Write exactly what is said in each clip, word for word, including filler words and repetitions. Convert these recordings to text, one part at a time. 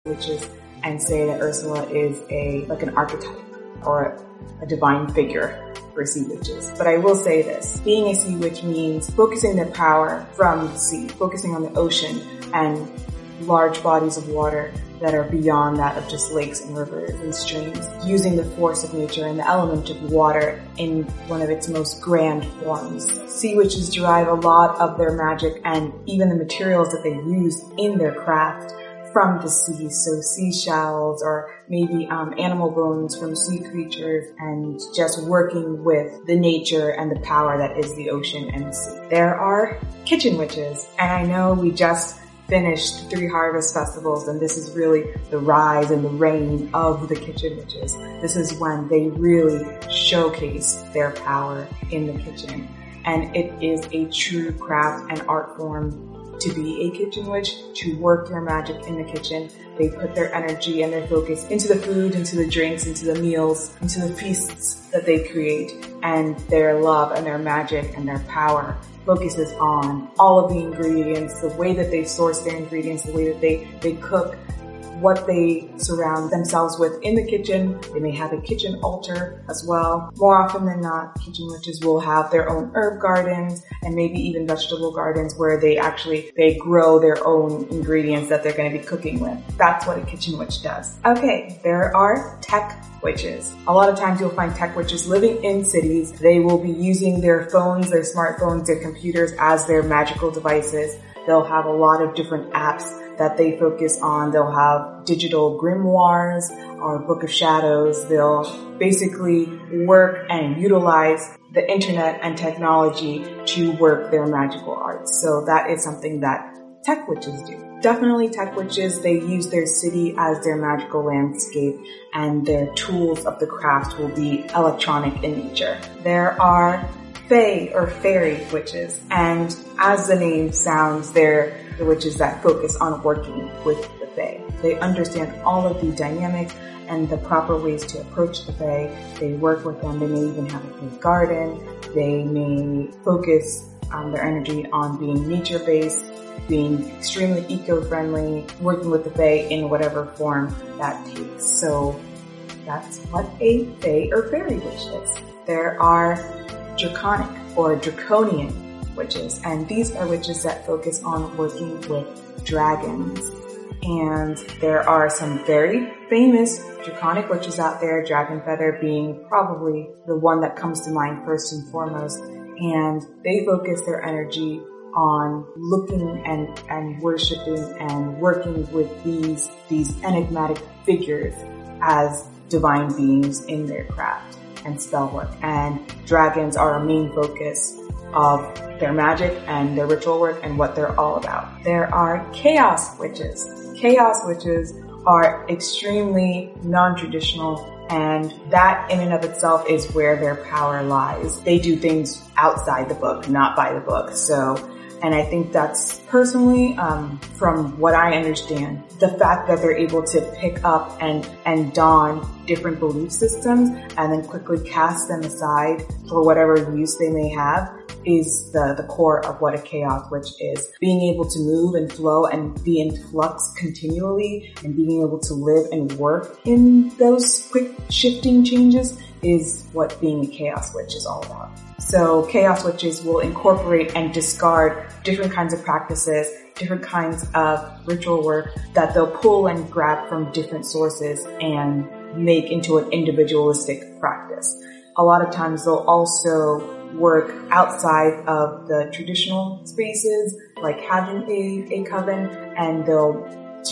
witches and say that Ursula is a like an archetype or a divine figure for sea witches. But I will say this, being a sea witch means focusing their power from the sea, focusing on the ocean and large bodies of water that are beyond that of just lakes and rivers and streams, using the force of nature and the element of water in one of its most grand forms. Sea witches derive a lot of their magic and even the materials that they use in their craft from the sea, so seashells or maybe um, animal bones from sea creatures, and just working with the nature and the power that is the ocean and the sea. There are kitchen witches, and I know we just finished three harvest festivals, and this is really the rise and the reign of the kitchen witches. This is when they really showcase their power in the kitchen, and it is a true craft and art form to be a kitchen witch, to work their magic in the kitchen. They put their energy and their focus into the food, into the drinks, into the meals, into the feasts that they create, and their love and their magic and their power focuses on all of the ingredients, the way that they source their ingredients, the way that they, they cook, what they surround themselves with in the kitchen. They may have a kitchen altar as well. More often than not, kitchen witches will have their own herb gardens and maybe even vegetable gardens where they actually, they grow their own ingredients that they're going to be cooking with. That's what a kitchen witch does. Okay, there are tech witches. A lot of times you'll find tech witches living in cities. They will be using their phones, their smartphones, their computers as their magical devices. They'll have a lot of different apps that they focus on. They'll have digital grimoires or Book of Shadows. They'll basically work and utilize the internet and technology to work their magical arts. So that is something that tech witches do. Definitely tech witches, they use their city as their magical landscape, and their tools of the craft will be electronic in nature. There are fae or fairy witches, and as the name sounds, they're the witches that focus on working with the fae. They understand all of the dynamic and the proper ways to approach the fae. They work with them. They may even have a fae garden. They may focus um, their energy on being nature-based, being extremely eco-friendly, working with the fae in whatever form that takes. So that's what a fae or fairy witch is. There are draconic or draconian witches, and these are witches that focus on working with dragons. And there are some very famous draconic witches out there, Dragonfeather being probably the one that comes to mind first and foremost. And they focus their energy on looking and, and worshiping and working with these, these enigmatic figures as divine beings in their craft and spell work. And dragons are a main focus of their magic and their ritual work and what they're all about. There are chaos witches. Chaos witches are extremely non-traditional, and that in and of itself is where their power lies. They do things outside the book, not by the book. So, and I think that's personally, um, from what I understand, the fact that they're able to pick up and, and don different belief systems and then quickly cast them aside for whatever use they may have is the, the core of what a chaos witch is. Being able to move and flow and be in flux continually and being able to live and work in those quick shifting changes is what being a chaos witch is all about. So chaos witches will incorporate and discard different kinds of practices, different kinds of ritual work that they'll pull and grab from different sources and make into an individualistic practice. A lot of times they'll also work outside of the traditional spaces, like having a, a coven, and they'll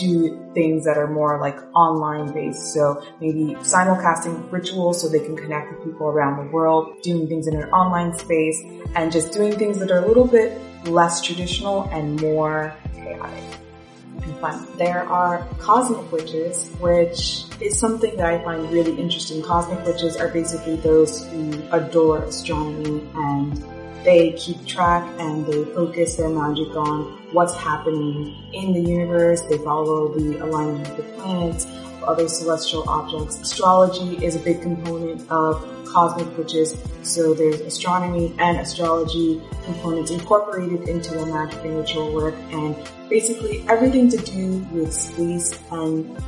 do things that are more like online based. So maybe simulcasting rituals so they can connect with people around the world, doing things in an online space, and just doing things that are a little bit less traditional and more chaotic and fun. There are cosmic witches, which is something that I find really interesting. Cosmic witches are basically those who adore astronomy, and they keep track and they focus their magic on what's happening in the universe. They follow the alignment of the planets, of other celestial objects. Astrology is a big component of cosmic witches. So there's astronomy and astrology components incorporated into their magic and ritual work, and basically everything to do with space and